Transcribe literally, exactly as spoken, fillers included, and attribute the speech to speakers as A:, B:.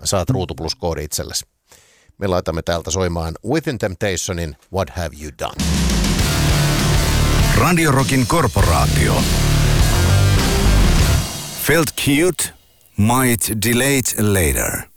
A: saat Ruutu Plus-koodi itsellesi. Me laitamme täältä soimaan Within Temptationin What Have You Done?
B: Radio Rockin korporaatio. Felt cute, might delete later.